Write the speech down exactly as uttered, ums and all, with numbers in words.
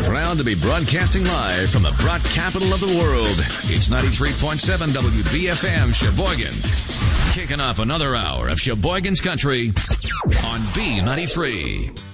Proud to be broadcasting live from the broad capital of the world. It's ninety-three point seven W B F M Sheboygan. Kicking off another hour of Sheboygan's Country on B ninety-three.